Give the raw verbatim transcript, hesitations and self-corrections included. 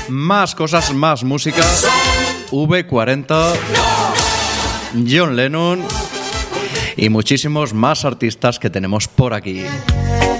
Más cosas, más música. V cuarenta, John Lennon y muchísimos más artistas que tenemos por aquí.